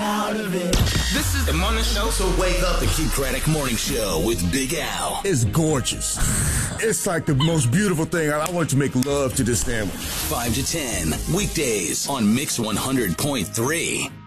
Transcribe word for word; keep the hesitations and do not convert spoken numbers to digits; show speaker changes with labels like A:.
A: out of it.
B: This is the morning show.
C: So wake up. The Keith Craddock Morning Show with Big Al.
D: It's gorgeous. It's like the most beautiful thing. I want to make love to this sandwich.
C: five to ten, weekdays on Mix one hundred point three.